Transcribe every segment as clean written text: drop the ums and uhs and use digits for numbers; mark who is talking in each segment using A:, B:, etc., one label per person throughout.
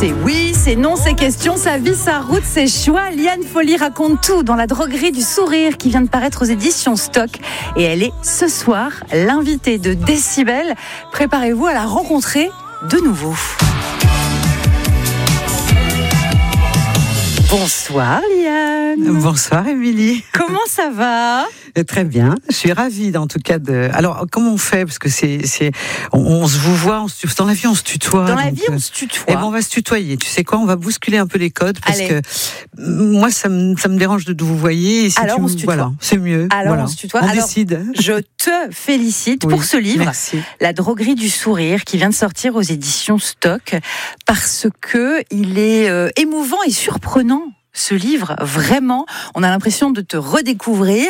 A: C'est oui, c'est non, c'est question, sa vie, sa route, ses choix. Liane Folly raconte tout dans La droguerie du sourire qui vient de paraître aux éditions Stock. Et elle est ce soir l'invitée de Décibel. Préparez-vous à la rencontrer de nouveau. Bonsoir Liane.
B: Bonsoir Émilie.
A: Comment ça va ?
B: Très bien, je suis ravie en tout cas de... Alors comment on fait ? Parce que on se vous voit, dans la vie on se tutoie.
A: Dans la vie on se tutoie.
B: Et bon, on va se tutoyer, tu sais quoi ? On va bousculer un peu les codes parce
A: Allez.
B: que moi ça me dérange de vous voyer. Et si
A: Alors on se tutoie.
B: Voilà, c'est mieux.
A: Alors
B: voilà.
A: on se tutoie.
B: On
A: Alors,
B: décide.
A: Je te félicite pour ce livre,
B: Merci.
A: La droguerie du sourire, qui vient de sortir aux éditions Stock, parce que il est émouvant et surprenant. Ce livre, vraiment, on a l'impression de te redécouvrir.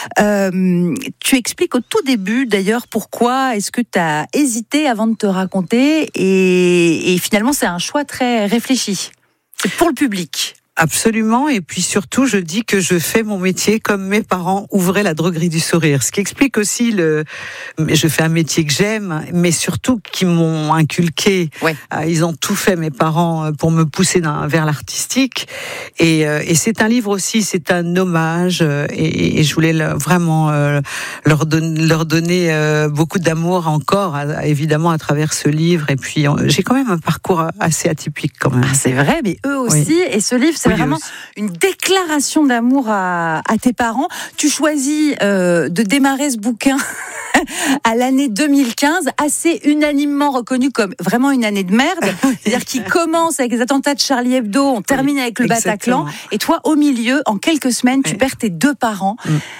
A: Tu expliques au tout début, d'ailleurs, pourquoi est-ce que tu as hésité avant de te raconter, et finalement, c'est un choix très réfléchi. C'est pour le public.
B: Absolument, et puis surtout, je dis que je fais mon métier comme mes parents ouvraient la droguerie du sourire. Ce qui explique aussi je fais un métier que j'aime, mais surtout qui m'ont inculqué.
A: Ouais.
B: Ils ont tout fait, mes parents, pour me pousser vers l'artistique. Et c'est un livre aussi, c'est un hommage, et je voulais vraiment leur donner beaucoup d'amour encore, évidemment, à travers ce livre. Et puis, j'ai quand même un parcours assez atypique quand même.
A: Ah, c'est vrai, mais eux aussi. Oui. Et ce livre, c'est vraiment une déclaration d'amour à tes parents. Tu choisis de démarrer ce bouquin à l'année 2015, assez unanimement reconnu comme vraiment une année de merde. C'est-à-dire qu'il commence avec les attentats de Charlie Hebdo, on termine avec le Bataclan. Et toi, au milieu, en quelques semaines, tu perds tes deux parents.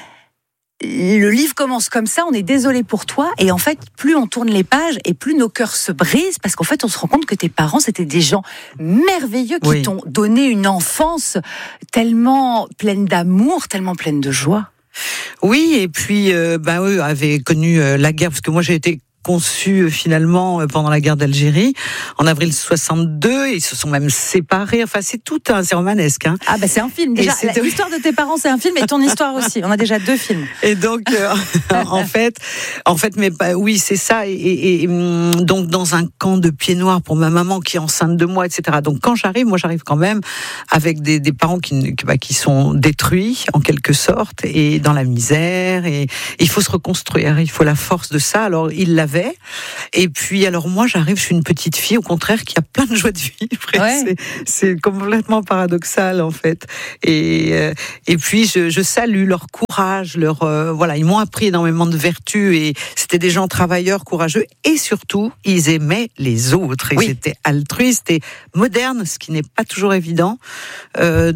A: Le livre commence comme ça, on est désolé pour toi, et en fait, plus on tourne les pages et plus nos cœurs se brisent, parce qu'en fait, on se rend compte que tes parents, c'était des gens merveilleux qui t'ont donné une enfance tellement pleine d'amour, tellement pleine de joie.
B: Oui, et puis, eux avaient connu la guerre, parce que moi j'ai été conçu finalement pendant la guerre d'Algérie en avril 62, ils se sont même séparés, enfin c'est romanesque.
A: Ah c'est un film déjà, l'histoire de tes parents c'est un film, et ton histoire aussi, on a déjà 2 films.
B: Et donc en fait oui c'est ça, et donc dans un camp de pieds noirs pour ma maman qui est enceinte de moi, etc. Donc quand j'arrive quand même avec des parents qui sont détruits en quelque sorte, et dans la misère, et il faut se reconstruire, il faut la force de ça. Alors il l'avait. Et puis, alors moi, j'arrive, je suis une petite fille, au contraire, qui a plein de joie de vivre. Ouais. C'est complètement paradoxal, en fait. Et puis, je salue leur courage, ils m'ont appris énormément de vertus, et c'était des gens travailleurs, courageux, et surtout, ils aimaient les autres. Ils étaient altruistes et modernes, ce qui n'est pas toujours évident. En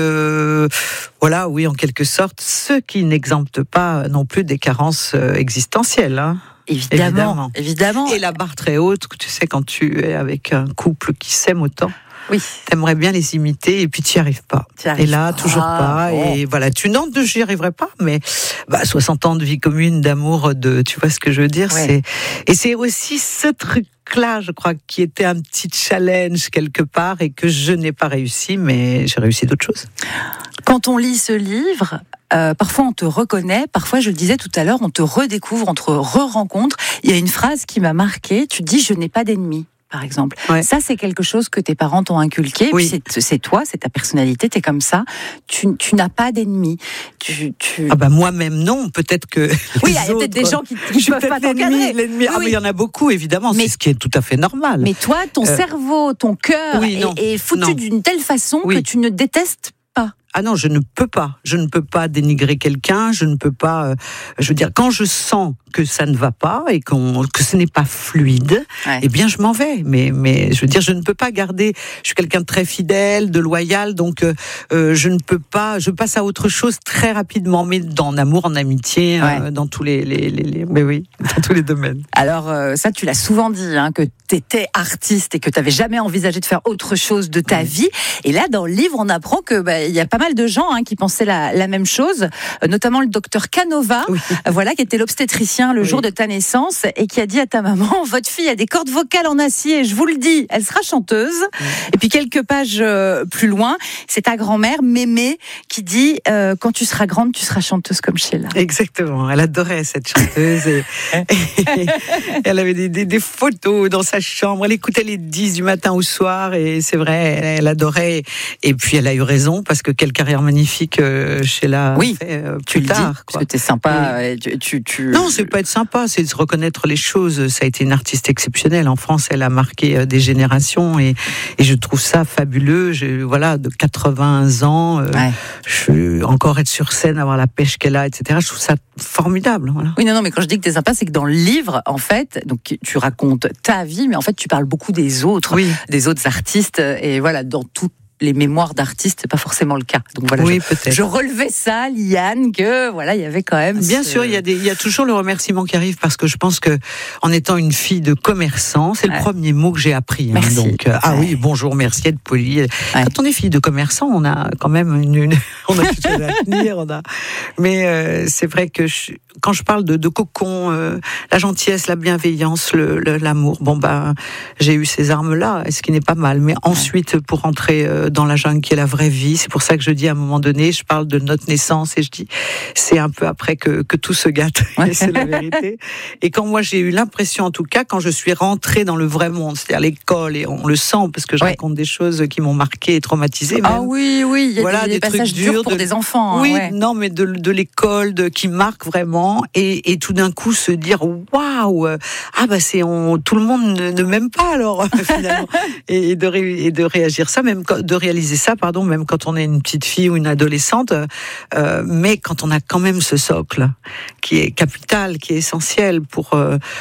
B: quelque sorte, ce qui n'exempte pas non plus des carences existentielles, hein.
A: Évidemment.
B: Et la barre très haute, tu sais, quand tu es avec un couple qui s'aime autant, t'aimerais bien les imiter, et puis tu n'y arrives pas. Et là, toujours pas. Et voilà, j'y arriverai pas, mais 60 ans de vie commune, d'amour, tu vois ce que je veux dire, et c'est aussi ce truc-là, je crois, qui était un petit challenge quelque part, et que je n'ai pas réussi, mais j'ai réussi d'autres choses.
A: Quand on lit ce livre, parfois on te reconnaît, parfois, je le disais tout à l'heure, on te redécouvre, on te re-rencontre. Il y a une phrase qui m'a marquée, tu dis « je n'ai pas d'ennemis ». Par exemple. Ouais. Ça, c'est quelque chose que tes parents t'ont inculqué. Oui. Puis c'est toi, c'est ta personnalité, t'es comme ça. Tu n'as pas d'ennemis.
B: Moi-même, non. Peut-être que.
A: Oui, il y a peut-être des gens qui ne peuvent pas t'encadrer.
B: L'ennemi. Mais il y en a beaucoup, évidemment. C'est ce qui est tout à fait normal.
A: Mais toi, ton cerveau, ton cœur est foutu d'une telle façon que tu ne détestes pas.
B: Ah non, je ne peux pas dénigrer quelqu'un, je ne peux pas, quand je sens que ça ne va pas et que ce n'est pas fluide, eh bien je m'en vais. Mais je ne peux pas garder, je suis quelqu'un de très fidèle, de loyal, donc je ne peux pas, je passe à autre chose très rapidement, mais en amour, en amitié, dans tous dans tous les domaines.
A: Alors ça, tu l'as souvent dit, que tu étais artiste et que tu n'avais jamais envisagé de faire autre chose de ta vie. Et là, dans le livre, on apprend que il y a pas mal de gens qui pensaient la même chose, notamment le docteur Canova, qui était l'obstétricien le jour de ta naissance, et qui a dit à ta maman, votre fille a des cordes vocales en acier, je vous le dis, elle sera chanteuse. Et puis quelques pages plus loin, c'est ta grand-mère, Mémé, qui dit, quand tu seras grande, tu seras chanteuse comme Sheila.
B: Exactement, elle adorait cette chanteuse, et elle avait des photos dans sa sa chambre. Elle écoutait les 10 du matin au soir et c'est vrai, elle adorait. Et puis elle a eu raison parce que quelle carrière magnifique Sheila a fait plus tard.
A: Parce que t'es sympa.
B: Non, c'est pas être sympa, c'est de se reconnaître les choses. Ça a été une artiste exceptionnelle. En France, elle a marqué des générations et je trouve ça fabuleux. Voilà, de 80 ans, encore être sur scène, avoir la pêche qu'elle a, etc. Je trouve ça formidable. Voilà.
A: Oui, non, mais quand je dis que t'es sympa, c'est que dans le livre, en fait, donc tu racontes ta vie, mais en fait, tu parles beaucoup des autres artistes, et voilà, dans toutes les mémoires d'artistes, c'est pas forcément le cas. Donc voilà, je relevais ça, Liane, que voilà, il y avait quand même.
B: Bien sûr, il y a toujours le remerciement qui arrive parce que je pense que, en étant une fille de commerçant, c'est le premier mot que j'ai appris.
A: Merci.
B: Donc, oui, bonjour, merci, être poli. Quand on est fille de commerçant, on a quand même on a quelque chose à tenir. Mais c'est vrai que quand je parle de cocon, la gentillesse, la bienveillance, l'amour, j'ai eu ces armes-là, ce qui n'est pas mal. Mais ensuite, pour rentrer dans la jungle qui est la vraie vie, c'est pour ça que je dis à un moment donné, je parle de notre naissance et je dis, c'est un peu après que tout se gâte. Et c'est la vérité. Et quand moi j'ai eu l'impression, en tout cas, quand je suis rentrée dans le vrai monde, c'est-à-dire l'école, et on le sent parce que je raconte des choses qui m'ont marquée et traumatisée.
A: Ah oui, il y a des passages durs pour des enfants.
B: Oui, non, mais de l'école qui marque vraiment, et tout d'un coup se dire waouh, tout le monde ne m'aime pas alors finalement, et de réagir ça, même de réaliser ça, même quand on est une petite fille ou une adolescente, mais quand on a quand même ce socle qui est capital, qui est essentiel pour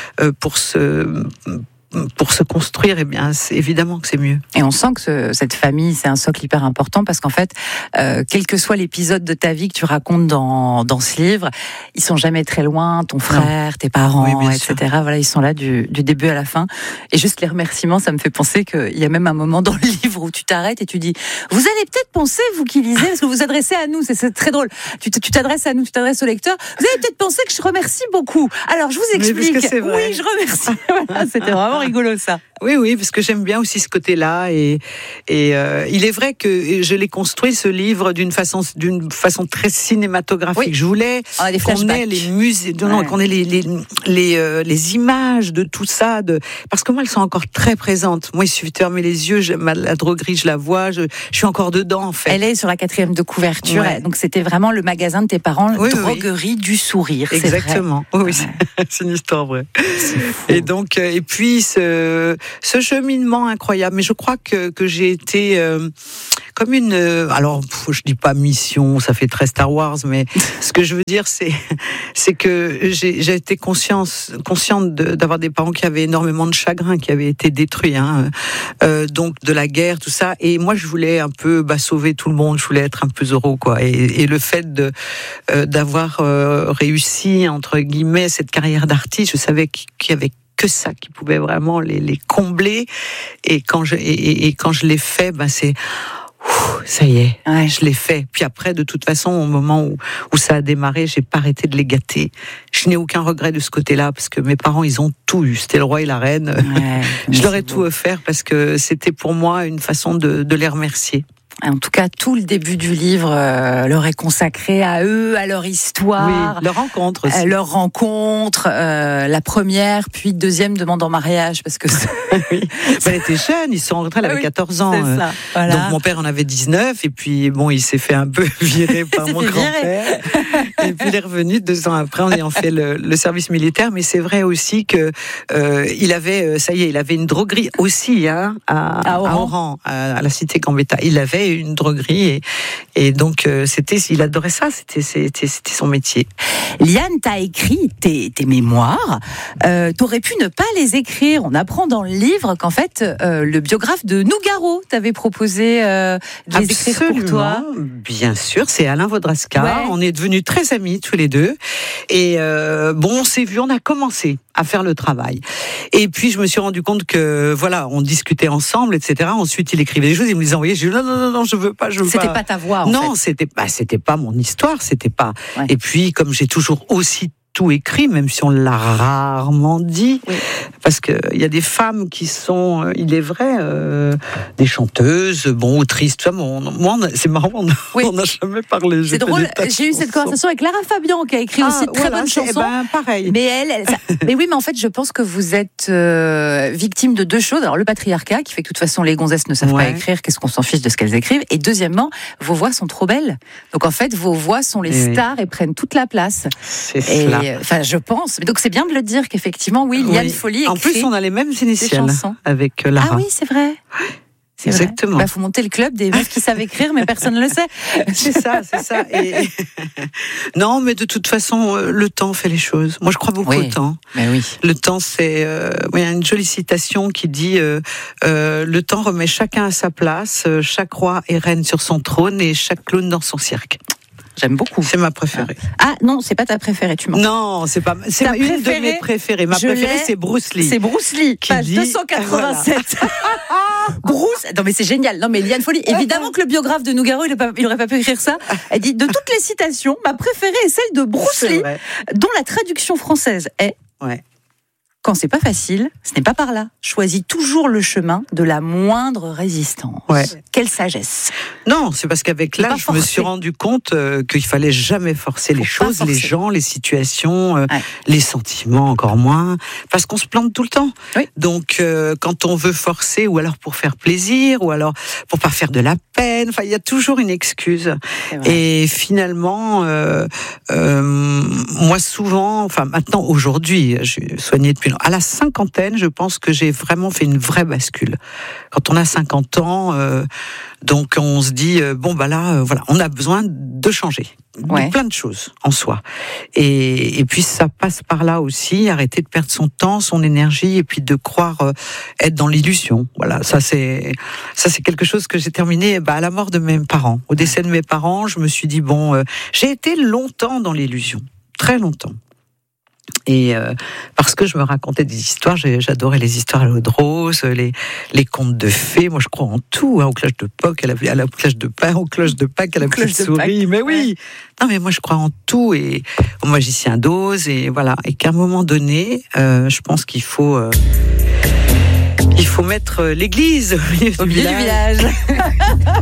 B: se construire, c'est évidemment que c'est mieux.
A: Et on sent que cette famille, c'est un socle hyper important parce qu'en fait, quel que soit l'épisode de ta vie que tu racontes dans ce livre, ils sont jamais très loin, ton frère, tes parents, etc. Voilà, ils sont là du début à la fin. Et juste les remerciements, ça me fait penser qu'il y a même un moment dans le livre où tu t'arrêtes et tu dis, vous allez peut-être penser, vous qui lisez, parce que vous vous adressez à nous, c'est très drôle. Tu t'adresses à nous, tu t'adresses au lecteur. Vous allez peut-être penser que je remercie beaucoup. Alors, je vous explique.
B: Oui,
A: je remercie. Voilà, c'était vraiment rigolo ça.
B: Oui, parce que j'aime bien aussi ce côté-là et il est vrai que je l'ai construit ce livre d'une façon très cinématographique.
A: Oui.
B: Je voulais qu'on ait les musées, qu'on ait les images de tout ça, parce que moi elles sont encore très présentes. Moi il suffit de fermer les yeux, la droguerie je la vois, je suis encore dedans en fait.
A: Elle est sur la 4e de couverture, donc c'était vraiment le magasin de tes parents, droguerie du sourire.
B: Exactement.
A: C'est vrai.
B: Oui, c'est une histoire vraie. Et donc et puis ce cheminement incroyable. Mais je crois que j'ai été comme une... alors, je dis pas mission, ça fait très Star Wars, mais ce que je veux dire, c'est que j'ai été consciente d'avoir des parents qui avaient énormément de chagrin, qui avaient été détruits, donc de la guerre, tout ça. Et moi, je voulais un peu sauver tout le monde, je voulais être un peu Zorro, quoi. Et le fait d'avoir réussi, entre guillemets, cette carrière d'artiste, je savais qu'il y avait que ça qui pouvait vraiment les combler. Et quand je l'ai fait, c'est... ça y est, je l'ai fait. Puis après, de toute façon, au moment où ça a démarré, j'ai pas arrêté de les gâter. Je n'ai aucun regret de ce côté-là, parce que mes parents, ils ont tout eu. C'était le roi et la reine. Je leur ai tout offert, parce que c'était pour moi une façon de les remercier.
A: En tout cas, tout le début du livre leur est consacré à eux, à leur histoire.
B: Oui, leur rencontre aussi.
A: Leur rencontre, la première, puis deuxième demande en mariage, parce que...
B: oui. Elle était jeune, ils sont rentrés, elle avait 14 ans.
A: C'est ça, voilà.
B: Donc mon père en avait 19, et puis il s'est fait un peu virer par mon grand-père. Et puis il est revenu 2 ans après en ayant fait le service militaire. Mais c'est vrai aussi que il avait, il avait une droguerie aussi à Oran, à la cité Gambetta. Il avait une droguerie et donc il adorait ça, c'était son métier.
A: Liane, t'as écrit tes mémoires, t'aurais pu ne pas les écrire. On apprend dans le livre qu'en fait le biographe de Nougaro t'avait proposé de les écrire pour toi.
B: Bien sûr, c'est Alain Vodraska. On est devenus très amis tous les deux et on s'est vu, on a commencé à faire le travail. Et puis, je me suis rendu compte que, on discutait ensemble, etc. Ensuite, il écrivait des choses, il me les envoyait. Je dis, non, je veux pas.
A: C'était pas ta voix, en fait.
B: Non, c'était pas mon histoire, c'était pas. Ouais. Et puis, comme j'ai toujours aussi tout écrit, même si on l'a rarement dit,
A: oui.
B: Parce qu'il y a des femmes qui sont, il est vrai, des chanteuses, autrices, tout ça. Moi, c'est marrant, on n'a jamais parlé.
A: C'est drôle, j'ai eu cette conversation avec Lara Fabian, qui a écrit aussi de très bonnes chansons.
B: Pareil.
A: Mais mais oui, mais en fait, je pense que vous êtes victime de deux choses. Alors, le patriarcat, qui fait que de toute façon, les gonzesses ne savent pas écrire, qu'est-ce qu'on s'en fiche de ce qu'elles écrivent. Et deuxièmement, vos voix sont trop belles. Donc, en fait, vos voix sont les stars et prennent toute la place.
B: C'est cela.
A: Enfin, je pense. Donc, c'est bien de le dire qu'effectivement, oui, Liane Folly écrit.
B: En plus, on a les mêmes initiales avec Lara.
A: Ah oui, c'est vrai. C'est
B: exactement.
A: Il faut monter le club des meufs qui savent écrire, mais personne ne le sait.
B: C'est ça. Non, mais de toute façon, le temps fait les choses. Moi, je crois beaucoup au temps.
A: Mais oui.
B: Le temps, c'est... il y a une jolie citation qui dit le temps remet chacun à sa place, chaque roi est reine sur son trône et chaque clown dans son cirque.
A: J'aime beaucoup.
B: C'est ma préférée.
A: Ah non, c'est pas ta préférée, tu mens.
B: Non, c'est pas. C'est une de mes préférées. Ma préférée, c'est Bruce Lee.
A: C'est Bruce Lee, page 287. Voilà. Bruce. Non mais c'est génial. Non mais Liane Folly. Évidemment que le biographe de Nougaro, il aurait pas pu écrire ça. Elle dit de toutes les citations, ma préférée est celle de Bruce Lee, dont la traduction française est.
B: Ouais.
A: Quand c'est pas facile, ce n'est pas par là. Choisis toujours le chemin de la moindre résistance.
B: Ouais.
A: Quelle sagesse.
B: Non, c'est parce qu'avec l'âge, je me suis rendu compte qu'il fallait jamais forcer les choses, les gens, les situations, les sentiments encore moins, parce qu'on se plante tout le temps.
A: Oui.
B: Donc, quand on veut forcer, ou alors pour faire plaisir, ou alors pour pas faire de la peine, enfin, il y a toujours une excuse. Et finalement, moi souvent, enfin maintenant, aujourd'hui, je suis soignée depuis à la cinquantaine, je pense que j'ai vraiment fait une vraie bascule. Quand on a 50 ans, donc on se dit voilà, on a besoin de changer, de plein de choses en soi. Et puis ça passe par là aussi, arrêter de perdre son temps, son énergie, et puis de croire être dans l'illusion. Voilà, ça c'est quelque chose que j'ai terminé à la mort de mes parents. Au décès de mes parents, je me suis dit j'ai été longtemps dans l'illusion, très longtemps. Et parce que je me racontais des histoires, j'adorais les histoires à l'eau de rose, les contes de fées. Moi, je crois en tout, au cloche de Pâques, à la cloche de Pâques, à la petite souris. Mais oui, non, mais moi, je crois en tout et au magicien d'Oz et voilà. Et qu'à un moment donné, je pense qu'il faut mettre l'église au milieu du village.